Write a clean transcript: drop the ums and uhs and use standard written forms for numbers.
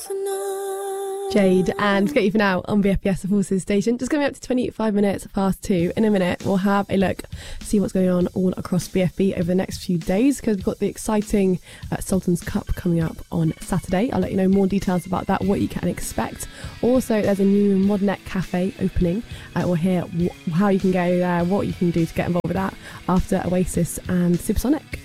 Jade and Get You For Now on BFBS, the Forces station. Just going to be up to 25 minutes past 2. In a minute, we'll have a look, see what's going on all across BFB over the next few days, because we've got the exciting Sultan's Cup coming up on Saturday. I'll let you know more details about that, what you can expect. Also, there's a new Modnet Cafe opening. We'll hear how you can go there, what you can do to get involved with that after Oasis and Supersonic.